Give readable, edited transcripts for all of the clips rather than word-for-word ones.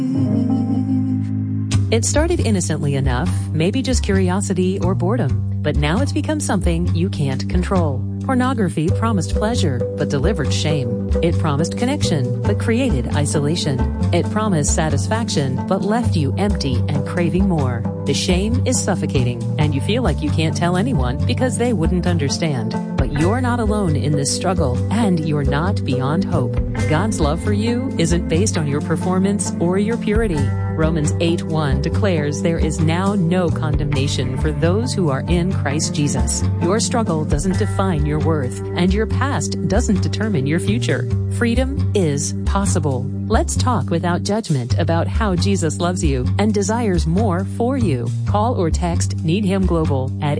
It started innocently enough, maybe just curiosity or boredom, but now it's become something you can't control. Pornography promised pleasure, but delivered shame. It promised connection, but created isolation. It promised satisfaction, but left you empty and craving more. The shame is suffocating, and you feel like you can't tell anyone because they wouldn't understand. But you're not alone in this struggle, and you're not beyond hope. God's love for you isn't based on your performance or your purity. Romans 8:1 declares there is now no condemnation for those who are in Christ Jesus. Your struggle doesn't define your worth, and your past doesn't determine your future. Freedom is possible. Let's talk without judgment about how Jesus loves you and desires more for you. Call or text Need Him Global at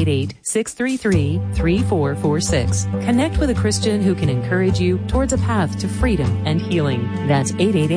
888-633-3446. Connect with a Christian who can encourage you towards a path to freedom and healing. That's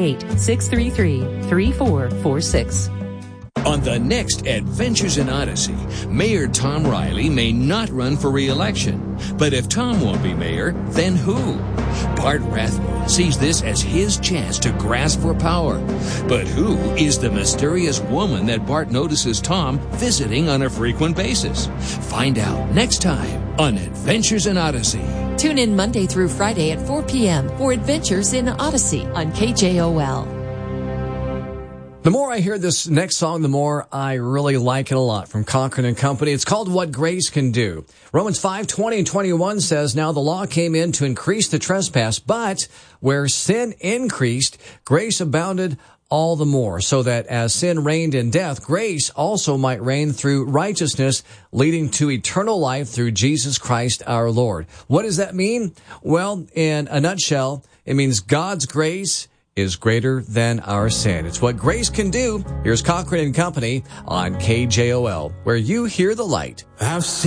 888-633-3446. On the next Adventures in Odyssey, Mayor Tom Riley may not run for re-election. But if Tom won't be mayor, then who? Bart Rathbone sees this as his chance to grasp for power. But who is the mysterious woman that Bart notices Tom visiting on a frequent basis? Find out next time on Adventures in Odyssey. Tune in Monday through Friday at 4 p.m. for Adventures in Odyssey on KJOL. The more I hear this next song, the more I really like it a lot, from Cochran & Company. It's called What Grace Can Do. Romans 5:20 and 21 says, Now the law came in to increase the trespass, but where sin increased, grace abounded all the more, so that as sin reigned in death, grace also might reign through righteousness, leading to eternal life through Jesus Christ our Lord. What does that mean? Well, in a nutshell, it means God's grace is greater than our sin. It's what grace can do. Here's Cochran & Company on KJOL, where you hear the light. I've seen